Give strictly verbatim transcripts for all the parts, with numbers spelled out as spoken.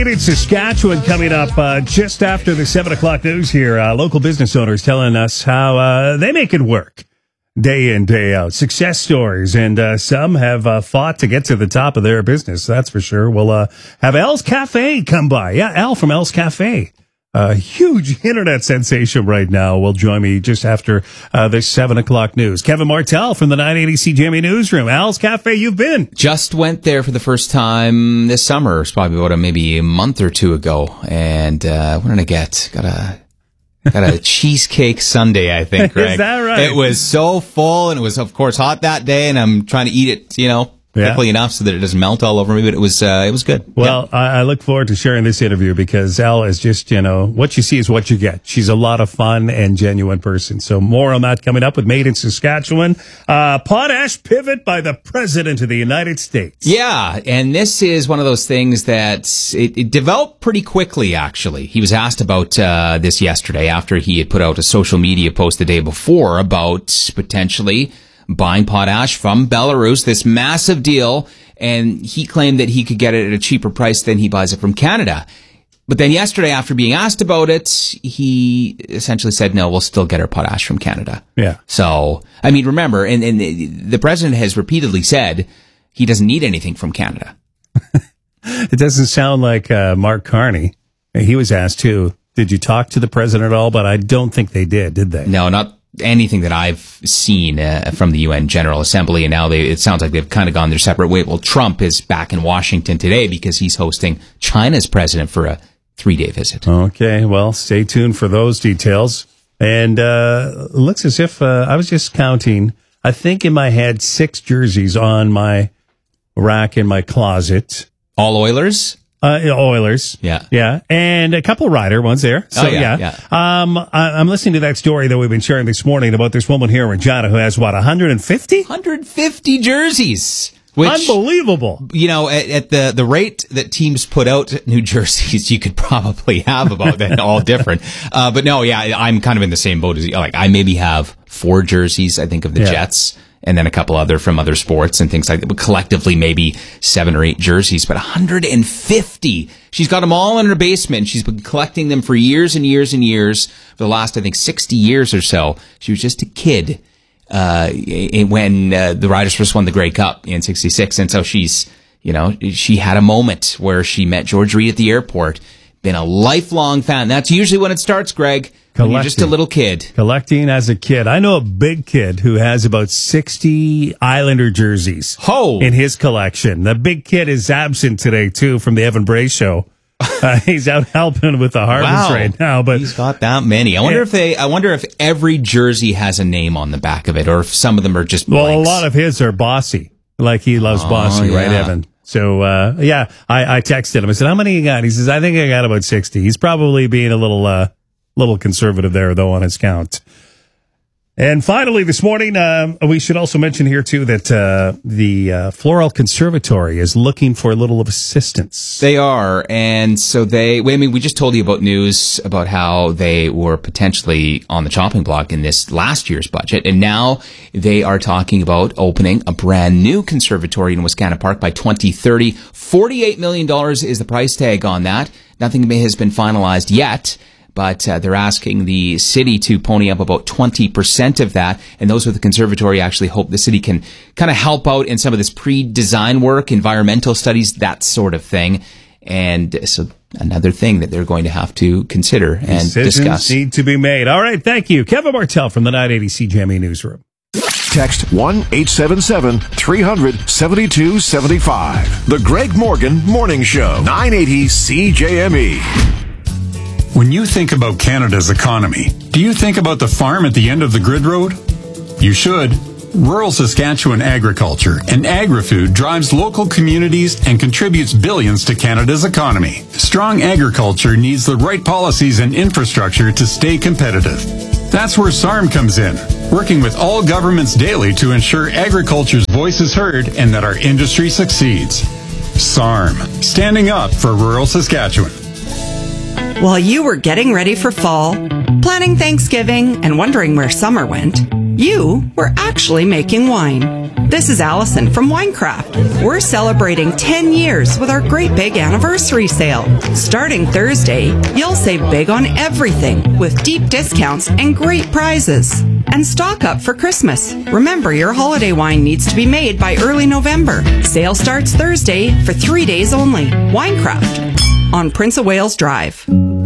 In Saskatchewan coming up uh, just after the seven o'clock news here. Uh, local business owners telling us how uh, they make it work day in, day out. Success stories, and uh, some have uh, fought to get to the top of their business, that's for sure. We'll uh, have Al's Cafe come by. Yeah, Al from Al's Cafe. A uh, huge internet sensation right now will join me just after uh, this seven o'clock news. Kevin Martell from the nine eighty C J M E Newsroom. Al's Cafe, you've been. Just went there for the first time this summer. It's probably about a, maybe a month or two ago. And uh, what did I get? Got a got a cheesecake sundae, I think, Greg. Is that right? It was so full, and it was, of course, hot that day, and I'm trying to eat it, you know, quickly yeah. enough so that it doesn't melt all over me, but it was uh, it was good. Well, yeah. I, I look forward to sharing this interview because Al is just, you know, what you see is what you get. She's a lot of fun and genuine person. So more on that coming up with Made in Saskatchewan. Uh, potash pivot by the President of the United States. Yeah, and this is one of those things that it, it developed pretty quickly, actually. He was asked about uh, this yesterday after he had put out a social media post the day before about potentially buying potash from Belarus, this massive deal, and he claimed that he could get it at a cheaper price than he buys it from Canada. But then yesterday, after being asked about it, he essentially said, no, we'll still get our potash from Canada. Yeah. So, I mean, remember, and, and the president has repeatedly said he doesn't need anything from Canada. It doesn't sound like uh, Mark Carney. He was asked, too, did you talk to the president at all? But I don't think they did, did they? No, not anything that I've seen uh, from the U N General Assembly, and now they, it sounds like they've kind of gone their separate way. Well, Trump is back in Washington today because he's hosting China's president for a three-day visit. Okay, well, stay tuned for those details. And uh looks as if uh, I was just counting, I think in my head, six jerseys on my rack in my closet. All Oilers? Uh, Oilers. Yeah. Yeah. And a couple Rider ones there. So, oh, yeah, yeah. yeah. Um, I, I'm listening to that story that we've been sharing this morning about this woman here in Regina who has, what, one hundred fifty? one hundred fifty jerseys. Which, unbelievable. You know, at, at the, the rate that teams put out new jerseys, you could probably have about that, all different. Uh, but no, yeah, I'm kind of in the same boat as you. Like, I maybe have four jerseys, I think, of the yeah. Jets. And then a couple other from other sports and things like that. But collectively, maybe seven or eight jerseys, but one hundred fifty. She's got them all in her basement. She's been collecting them for years and years and years. For the last, I think, sixty years or so. She was just a kid uh, when uh, the Riders first won the Grey Cup in sixty-six. And so she's, you know, she had a moment where she met George Reed at the airport. Been a lifelong fan. That's usually when it starts, Greg. When you're just a little kid. Collecting as a kid. I know a big kid who has about sixty Islander jerseys oh. in his collection. The big kid is absent today, too, from the Evan Bray show. Uh, he's out helping with the harvest wow. right now. But he's got that many. I wonder yeah. if they. I wonder if every jersey has a name on the back of it, or if some of them are just blanks. Well, a lot of his are Bossy. Like he loves oh, Bossy, yeah. right, Evan? So, uh, yeah, I, I texted him. I said, how many you got? He says, I think I got about sixty. He's probably being a little, uh, little conservative there, though, on his count. And finally, this morning, uh, we should also mention here, too, that uh, the uh, Floral Conservatory is looking for a little of assistance. They are. And so they, I mean, we just told you about news about how they were potentially on the chopping block in this last year's budget. And now they are talking about opening a brand new conservatory in Wascana Park by twenty thirty. forty-eight million dollars is the price tag on that. Nothing has been finalized yet. But uh, they're asking the city to pony up about twenty percent of that. And those with the conservatory actually hope the city can kind of help out in some of this pre-design work, environmental studies, that sort of thing. And so another thing that they're going to have to consider and Decisions discuss. Need to be made. All right, thank you. Kevin Martell from the nine eighty C J M E Newsroom. Text one eight seven seven, three hundred, seventy-two seventy-five. The Greg Morgan Morning Show. nine eighty C J M E. When you think about Canada's economy, do you think about the farm at the end of the grid road? You should. Rural Saskatchewan agriculture and agri-food drives local communities and contributes billions to Canada's economy. Strong agriculture needs the right policies and infrastructure to stay competitive. That's where S A R M comes in, working with all governments daily to ensure agriculture's voice is heard and that our industry succeeds. S A R M, standing up for rural Saskatchewan. While you were getting ready for fall, planning Thanksgiving, and wondering where summer went, you were actually making wine. This is Allison from Winecraft. We're celebrating ten years with our great big anniversary sale. Starting Thursday, you'll save big on everything with deep discounts and great prizes. And stock up for Christmas. Remember, your holiday wine needs to be made by early November. Sale starts Thursday for three days only. Winecraft on Prince of Wales Drive.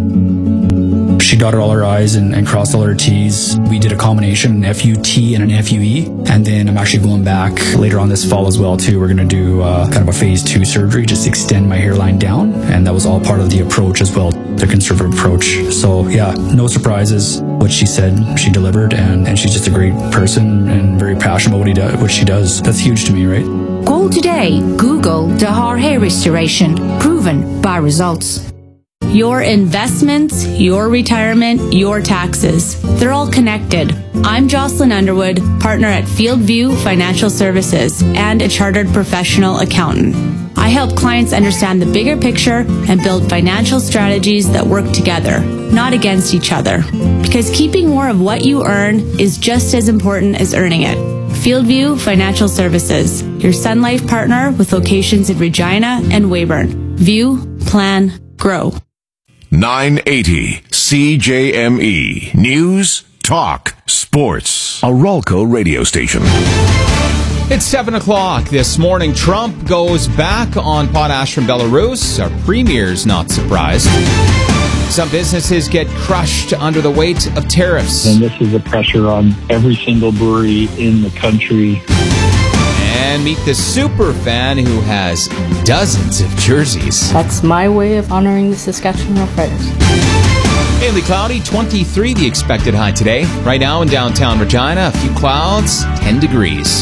She dotted all her I's and, and crossed all her T's. We did a combination, an F U T and an F U E. And then I'm actually going back later on this fall as well, too. We're going to do uh, kind of a phase two surgery, just extend my hairline down. And that was all part of the approach as well, the conservative approach. So, yeah, no surprises. What she said, she delivered. And, and she's just a great person and very passionate about what, he do, what she does. That's huge to me, right? Call today. Google Dahar Hair Restoration. Proven by results. Your investments, your retirement, your taxes. They're all connected. I'm Jocelyn Underwood, partner at Fieldview Financial Services and a chartered professional accountant. I help clients understand the bigger picture and build financial strategies that work together, not against each other. Because keeping more of what you earn is just as important as earning it. Fieldview Financial Services, your Sun Life partner with locations in Regina and Weyburn. View, plan, grow. nine eighty C J M E News, Talk, Sports. A Rolco radio station. It's seven o'clock this morning. Trump goes back on potash from Belarus. Our premier's not surprised. Some businesses get crushed under the weight of tariffs. And this is a pressure on every single brewery in the country. And meet the super fan who has dozens of jerseys. That's my way of honoring the Saskatchewan Roughriders. Mainly cloudy, twenty-three the expected high today. Right now in downtown Regina, a few clouds, ten degrees.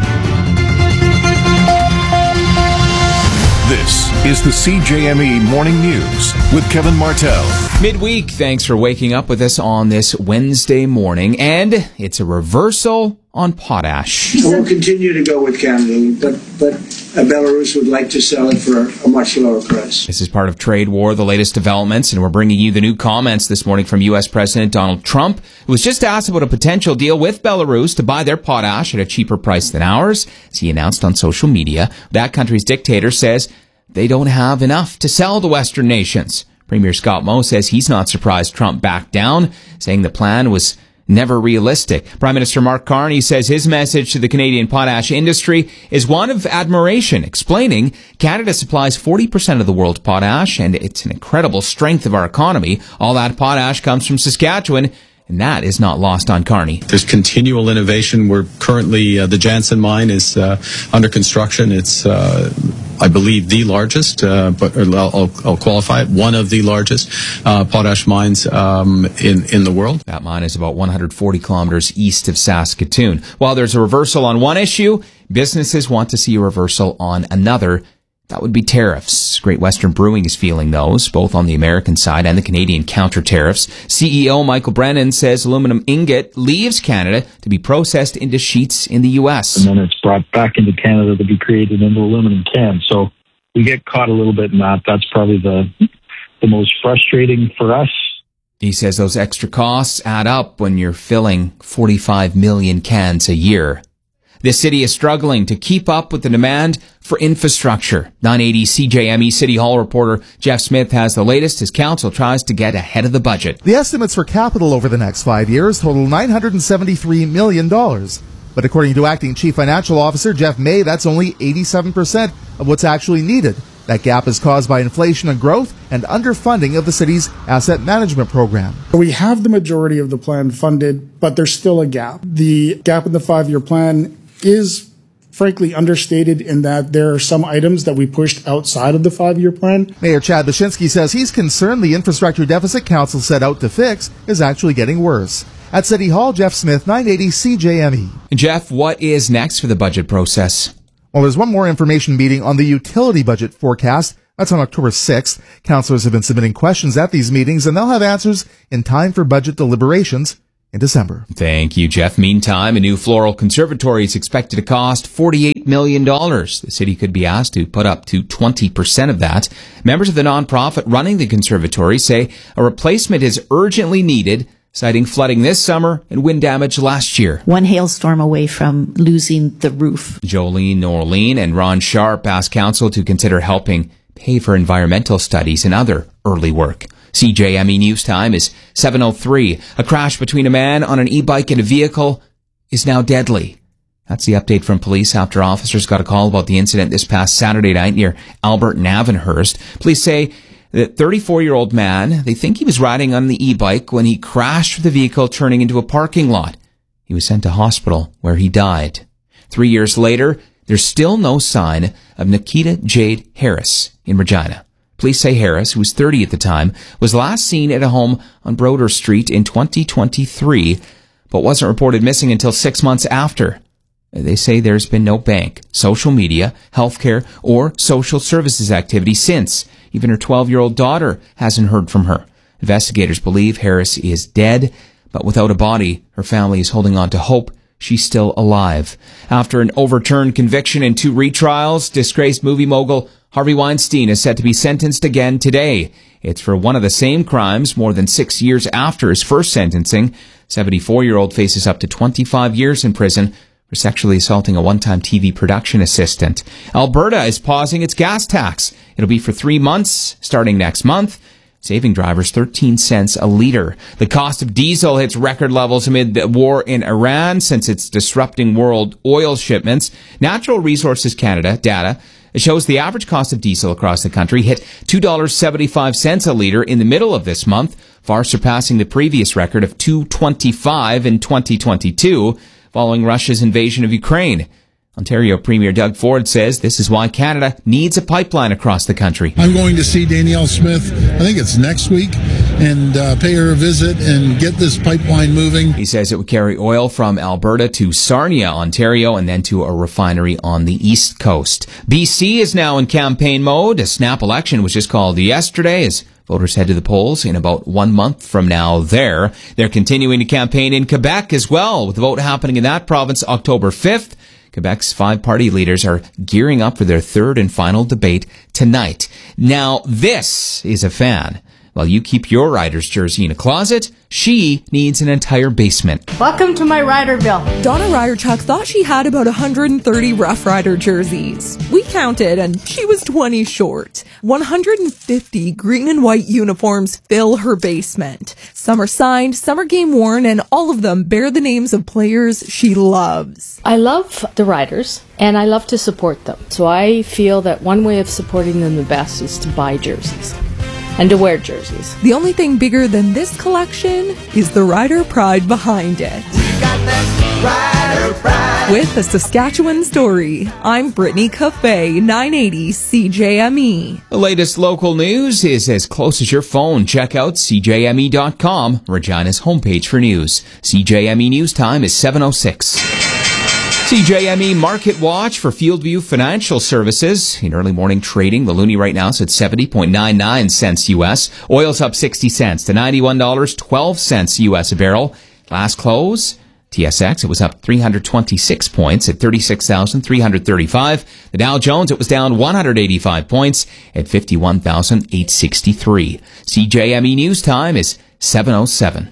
This is the C J M E Morning News with Kevin Martell. Midweek, thanks for waking up with us on this Wednesday morning. And it's a reversal on potash. We'll continue to go with Canada, but but Belarus would like to sell it for a much lower price. This is part of trade war, the latest developments, and we're bringing you the new comments this morning from U S President Donald Trump, who was just asked about a potential deal with Belarus to buy their potash at a cheaper price than ours, as he announced on social media. That country's dictator says they don't have enough to sell to Western nations. Premier Scott Moe says he's not surprised Trump backed down, saying the plan was never realistic. Prime Minister Mark Carney says his message to the Canadian potash industry is one of admiration, explaining Canada supplies forty percent of the world's potash, and it's an incredible strength of our economy. All that potash comes from Saskatchewan, and that is not lost on Carney. There's continual innovation. We're currently, uh, the Jansen mine is uh, under construction. It's, uh, I believe, the largest, uh, but I'll, I'll qualify it, one of the largest uh, potash mines um, in, in the world. That mine is about one hundred forty kilometers east of Saskatoon. While there's a reversal on one issue, businesses want to see a reversal on another. That would be tariffs. Great Western Brewing is feeling those, both on the American side and the Canadian counter tariffs. C E O Michael Brennan says aluminum ingot leaves Canada to be processed into sheets in the U S. And then it's brought back into Canada to be created into aluminum cans. So we get caught a little bit in that. That's probably the the most frustrating for us. He says those extra costs add up when you're filling forty-five million cans a year. The city is struggling to keep up with the demand for infrastructure. nine eighty C J M E City Hall reporter Jeff Smith has the latest as council tries to get ahead of the budget. The estimates for capital over the next five years total nine hundred seventy-three million dollars. But according to Acting Chief Financial Officer Jeff May, that's only eighty-seven percent of what's actually needed. That gap is caused by inflation and growth and underfunding of the city's asset management program. We have the majority of the plan funded, but there's still a gap. The gap in the five-year plan is frankly understated in that there are some items that we pushed outside of the five-year plan. Mayor Chad Bashinsky says he's concerned the infrastructure deficit council set out to fix is actually getting worse. At City Hall, Jeff Smith, nine eighty C J M E. Jeff, what is next for the budget process? Well, there's one more information meeting on the utility budget forecast. That's on October sixth. Councillors have been submitting questions at these meetings, and they'll have answers in time for budget deliberations in December. Thank you, Jeff. Meantime, a new floral conservatory is expected to cost forty-eight million dollars. The city could be asked to put up to twenty percent of that. Members of the nonprofit running the conservatory say a replacement is urgently needed. citing flooding this summer and wind damage last year. One hailstorm away from losing the roof. Jolene Norleen and Ron Sharp asked council to consider helping pay for environmental studies and other early work. C J M E News Time is seven oh three. A crash between a man on an e-bike and a vehicle is now deadly. That's the update from police after officers got a call about the incident this past Saturday night near Albert and Avonhurst. Police say that thirty-four-year-old man, they think he was riding on the e-bike when he crashed with the vehicle turning into a parking lot. He was sent to hospital where he died. Three years later, there's still no sign of Nikita Jade Harris in Regina. Police say Harris, who was thirty at the time, was last seen at a home on Broder Street in twenty twenty-three, but wasn't reported missing until six months after. They say there's been no bank, social media, healthcare, or social services activity since. Even her twelve-year-old daughter hasn't heard from her. Investigators believe Harris is dead, but without a body, her family is holding on to hope she's still alive. After an overturned conviction and two retrials, disgraced movie mogul Harvey Weinstein is set to be sentenced again today. It's for one of the same crimes more than six years after his first sentencing. seventy-four-year-old faces up to twenty-five years in prison for sexually assaulting a one-time T V production assistant. Alberta is pausing its gas tax. It'll be for three months, starting next month, saving drivers thirteen cents a litre. The cost of diesel hits record levels amid the war in Iran since it's disrupting world oil shipments. Natural Resources Canada data shows the average cost of diesel across the country hit two dollars and seventy-five cents a litre in the middle of this month, far surpassing the previous record of two dollars and twenty-five cents in twenty twenty-two, following Russia's invasion of Ukraine. Ontario Premier Doug Ford says this is why Canada needs a pipeline across the country. I'm going to see Danielle Smith, I think it's next week, and uh, pay her a visit and get this pipeline moving. He says it would carry oil from Alberta to Sarnia, Ontario, and then to a refinery on the east coast. B C is now in campaign mode. A snap election was just called yesterday as voters head to the polls in about one month from now there. They're continuing to campaign in Quebec as well, with the vote happening in that province October fifth. Quebec's five party leaders are gearing up for their third and final debate tonight. Now, this is a fan. While you keep your Riders jersey in a closet, she needs an entire basement. Welcome to my Riderville. Donna Ryerchuk thought she had about one hundred thirty Rough Rider jerseys. We counted, and she was twenty short. one hundred fifty green and white uniforms fill her basement. Some are signed, some are game worn, and all of them bear the names of players she loves. I love the Riders, and I love to support them. So I feel that one way of supporting them the best is to buy jerseys. And to wear jerseys. The only thing bigger than this collection is the Rider pride behind it. We got that Rider pride. With a Saskatchewan story, I'm Brittany Cafe, nine eighty C J M E. The latest local news is as close as your phone. Check out C J M E dot com, Regina's homepage for news. C J M E News Time is seven oh six. C J M E Market Watch for Fieldview Financial Services. In early morning trading, the loonie right now is at seventy point nine nine cents U S. Oil's up sixty cents to ninety-one dollars and twelve cents U S a barrel. Last close, T S X, it was up three hundred twenty-six points at thirty-six thousand three hundred thirty-five. The Dow Jones, it was down one hundred eighty-five points at fifty-one thousand eight hundred sixty-three. C J M E News Time is seven oh seven.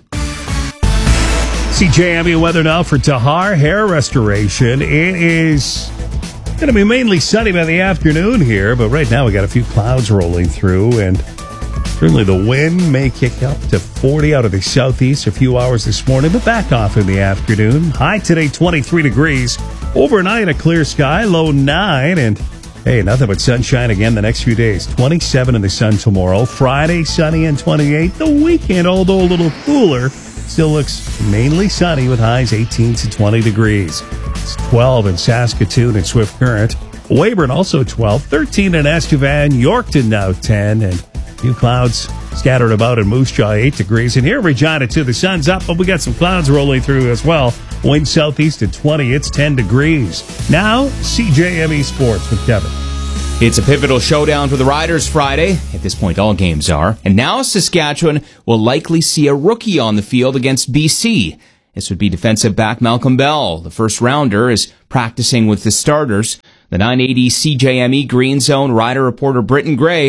C J M E weather now for Tahar Hair Restoration. It is going to be mainly sunny by the afternoon here, but right now we got a few clouds rolling through, and certainly the wind may kick up to forty out of the southeast a few hours this morning, but back off in the afternoon. High today, twenty-three degrees. Overnight, a clear sky, low nine, and hey, nothing but sunshine again the next few days. twenty-seven in the sun tomorrow. Friday, sunny and twenty-eight. The weekend, although a little cooler, still looks mainly sunny with highs eighteen to twenty degrees. It's twelve in Saskatoon and Swift Current. Weyburn also twelve, thirteen in Estevan, Yorkton now ten, and a few clouds scattered about in Moose Jaw, eight degrees. And here in Regina, too, the sun's up, but we got some clouds rolling through as well. Wind southeast at twenty, it's ten degrees. Now, C J M E Sports with Kevin. It's a pivotal showdown for the Riders Friday. At this point, all games are. And now Saskatchewan will likely see a rookie on the field against B C. This would be defensive back Malcolm Bell. The first rounder is practicing with the starters. The nine eighty C J M E Green Zone Rider reporter Britton Gray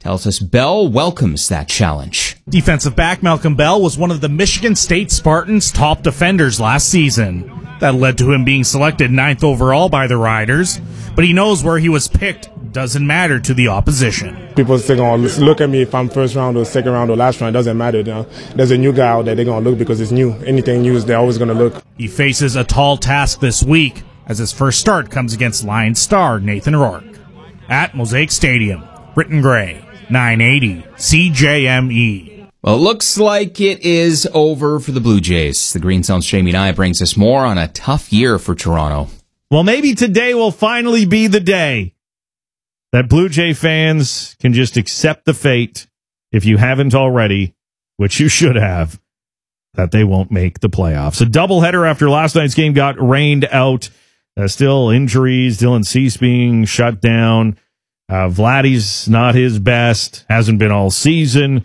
tells us Bell welcomes that challenge. Defensive back Malcolm Bell was one of the Michigan State Spartans' top defenders last season. That led to him being selected ninth overall by the Riders, but he knows where he was picked doesn't matter to the opposition. People still going to look at me if I'm first round or second round or last round. It doesn't matter. You know? There's a new guy out there. They're going to look because it's new. Anything new, they're always going to look. He faces a tall task this week as his first start comes against Lions star Nathan Rourke. At Mosaic Stadium, Britton Gray, nine eighty C J M E. Well, it looks like it is over for the Blue Jays. The Green Zone's Jamie Nye brings us more on a tough year for Toronto. Well, maybe today will finally be the day that Blue Jay fans can just accept the fate, if you haven't already, which you should have, that they won't make the playoffs. A doubleheader after last night's game got rained out. Uh, still injuries, Dylan Cease being shut down. Uh, Vladdy's not his best, hasn't been all season.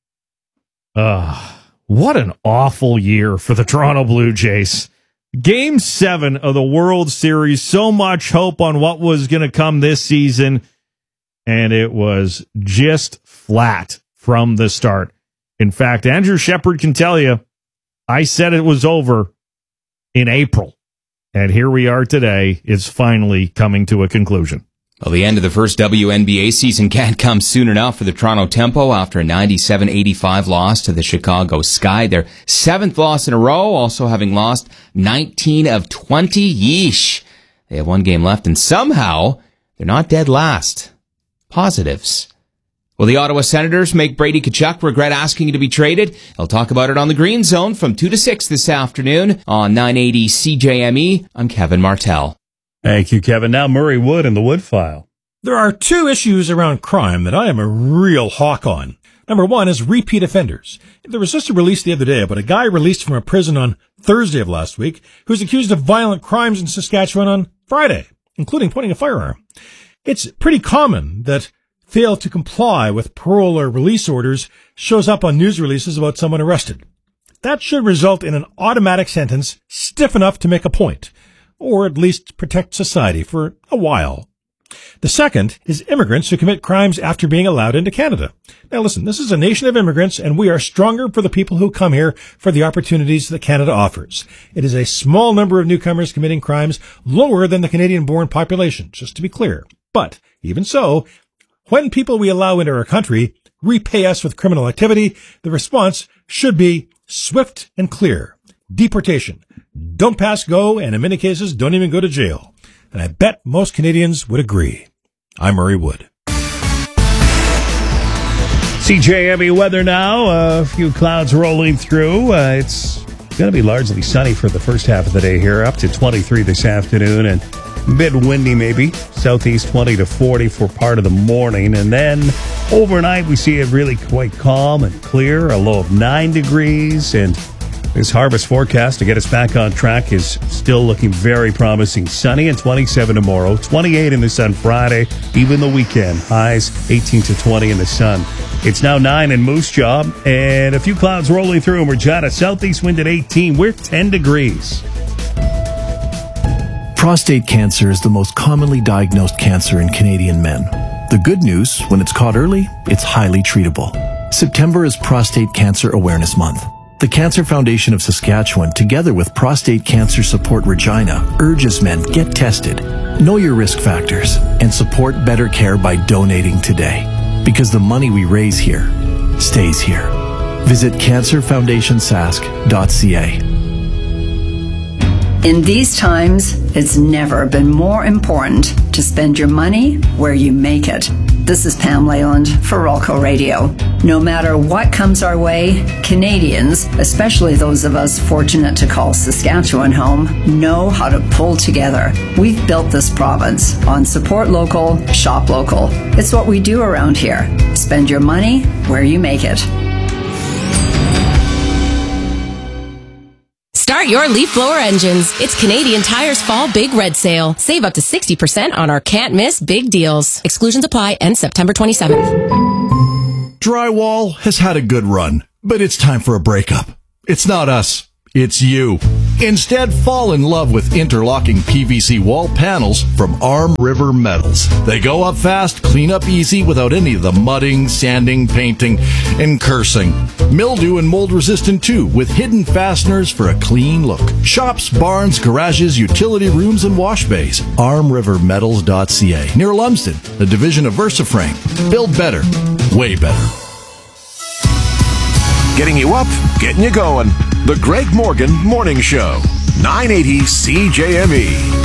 Uh, what an awful year for the Toronto Blue Jays. Game seven of the World Series, so much hope on what was going to come this season, and it was just flat from the start. In fact, Andrew Shepard can tell you, I said it was over in April, and here we are today. It's finally coming to a conclusion. Well, the end of the first W N B A season can't come soon enough for the Toronto Tempo after a ninety-seven eighty-five loss to the Chicago Sky. Their seventh loss in a row, also having lost nineteen of twenty. Yeesh. They have one game left, and somehow they're not dead last. Positives. Will the Ottawa Senators make Brady Tkachuk regret asking to be traded? I'll talk about it on the Green Zone from two to six this afternoon on nine eighty C J M E. I'm Kevin Martell. Thank you, Kevin. Now Murray Wood in the Wood File. There are two issues around crime that I am a real hawk on. Number one is repeat offenders. There was just a release the other day about a guy released from a prison on Thursday of last week who was accused of violent crimes in Saskatchewan on Friday, including pointing a firearm. It's pretty common that fail to comply with parole or release orders shows up on news releases about someone arrested. That should result in an automatic sentence stiff enough to make a point, or at least protect society for a while. The second is immigrants who commit crimes after being allowed into Canada. Now listen, this is a nation of immigrants, and we are stronger for the people who come here for the opportunities that Canada offers. It is a small number of newcomers committing crimes, lower than the Canadian-born population, just to be clear. But even so, when people we allow into our country repay us with criminal activity, the response should be swift and clear. Deportation. Don't pass go, and in many cases, don't even go to jail. And I bet most Canadians would agree. I'm Murray Wood. C J M E weather now. A few clouds rolling through. Uh, it's going to be largely sunny for the first half of the day here, up to twenty-three this afternoon, and a bit windy maybe. Southeast twenty to forty for part of the morning. And then overnight, we see it really quite calm and clear, a low of nine degrees, and this harvest forecast to get us back on track is still looking very promising. Sunny and twenty-seven tomorrow, twenty-eight in the sun Friday, even the weekend. Highs eighteen to twenty in the sun. It's now nine in Moose Jaw, and a few clouds rolling through in Regina. Southeast wind at eighteen. We're ten degrees. Prostate cancer is the most commonly diagnosed cancer in Canadian men. The good news, when it's caught early, it's highly treatable. September is Prostate Cancer Awareness Month. The Cancer Foundation of Saskatchewan, together with Prostate Cancer Support Regina, urges men get tested, know your risk factors, and support better care by donating today. Because the money we raise here stays here. Visit cancer foundation sask dot c a. In these times, it's never been more important to spend your money where you make it. This is Pam Leyland for Rolco Radio. No matter what comes our way, Canadians, especially those of us fortunate to call Saskatchewan home, know how to pull together. We've built this province on support local, shop local. It's what we do around here. Spend your money where you make it. Start your leaf blower engines. It's Canadian Tire's Fall Big Red Sale. Save up to sixty percent on our can't miss big deals. Exclusions apply. End September twenty-seventh. Drywall has had a good run, but it's time for a breakup. It's not us. It's you. Instead, fall in love with interlocking P V C wall panels from Arm River Metals. They go up fast, clean up easy without any of the mudding, sanding, painting, and cursing. Mildew and mold resistant too, with hidden fasteners for a clean look. Shops, barns, garages, utility rooms, and wash bays. arm river metals dot c a, near Lumsden, a division of VersaFrame. Build better. Way better. Getting you up, getting you going. The Greg Morgan Morning Show. nine eighty C J M E.